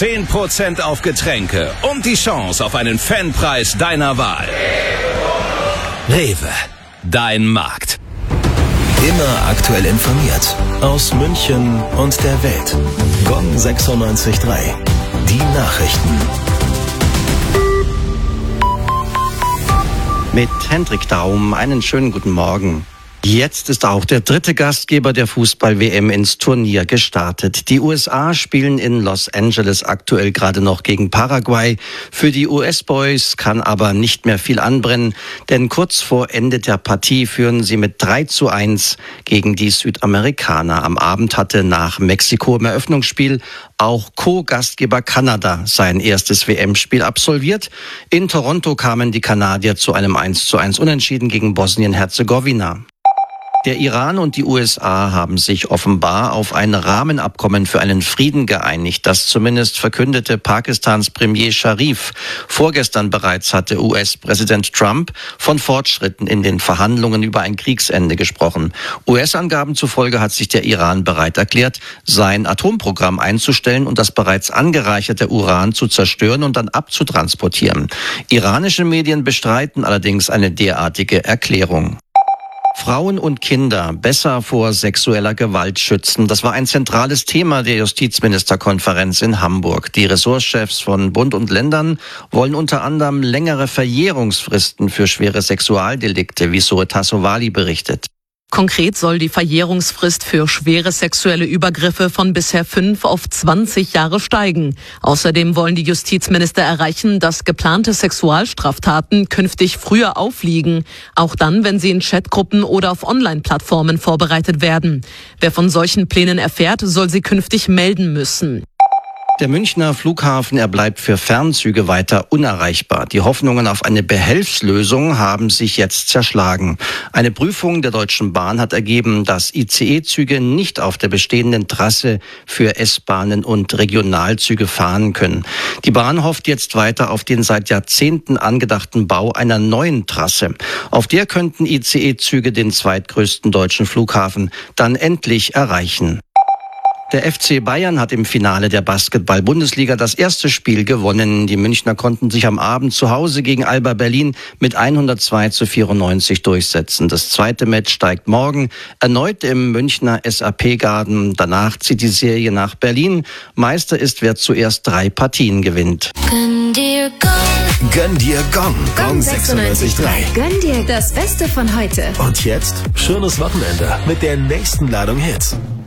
10% auf Getränke und die Chance auf einen Fanpreis deiner Wahl. Rewe, dein Markt. Immer aktuell informiert. Aus München und der Welt. Gong 96.3. Die Nachrichten. Mit Hendrik Daum, einen schönen guten Morgen. Jetzt ist auch der dritte Gastgeber der Fußball-WM ins Turnier gestartet. Die USA spielen in Los Angeles aktuell gerade noch gegen Paraguay. Für die US-Boys kann aber nicht mehr viel anbrennen, denn kurz vor Ende der Partie führen sie mit 3:1 gegen die Südamerikaner. Am Abend hatte nach Mexiko im Eröffnungsspiel auch Co-Gastgeber Kanada sein erstes WM-Spiel absolviert. In Toronto kamen die Kanadier zu einem 1:1 Unentschieden gegen Bosnien-Herzegowina. Der Iran und die USA haben sich offenbar auf ein Rahmenabkommen für einen Frieden geeinigt. Das zumindest verkündete Pakistans Premier Sharif. Vorgestern bereits hatte US-Präsident Trump von Fortschritten in den Verhandlungen über ein Kriegsende gesprochen. US-Angaben zufolge hat sich der Iran bereit erklärt, sein Atomprogramm einzustellen und das bereits angereicherte Uran zu zerstören und dann abzutransportieren. Iranische Medien bestreiten allerdings eine derartige Erklärung. Frauen und Kinder besser vor sexueller Gewalt schützen. Das war ein zentrales Thema der Justizministerkonferenz in Hamburg. Die Ressortchefs von Bund und Ländern wollen unter anderem längere Verjährungsfristen für schwere Sexualdelikte, wie Zoe Tassovali berichtet. Konkret soll die Verjährungsfrist für schwere sexuelle Übergriffe von bisher 5 auf 20 Jahre steigen. Außerdem wollen die Justizminister erreichen, dass geplante Sexualstraftaten künftig früher aufliegen. Auch dann, wenn sie in Chatgruppen oder auf Online-Plattformen vorbereitet werden. Wer von solchen Plänen erfährt, soll sie künftig melden müssen. Der Münchner Flughafen, er bleibt für Fernzüge weiter unerreichbar. Die Hoffnungen auf eine Behelfslösung haben sich jetzt zerschlagen. Eine Prüfung der Deutschen Bahn hat ergeben, dass ICE-Züge nicht auf der bestehenden Trasse für S-Bahnen und Regionalzüge fahren können. Die Bahn hofft jetzt weiter auf den seit Jahrzehnten angedachten Bau einer neuen Trasse. Auf der könnten ICE-Züge den zweitgrößten deutschen Flughafen dann endlich erreichen. Der FC Bayern hat im Finale der Basketball-Bundesliga das erste Spiel gewonnen. Die Münchner konnten sich am Abend zu Hause gegen Alba Berlin mit 102:94 durchsetzen. Das zweite Match steigt morgen erneut im Münchner SAP-Garden. Danach zieht die Serie nach Berlin. Meister ist, wer zuerst 3 Partien gewinnt. Gönn dir Gong. Gönn dir Gong. Gong 96.3. Gönn dir das Beste von heute. Und jetzt schönes Wochenende mit der nächsten Ladung Hits.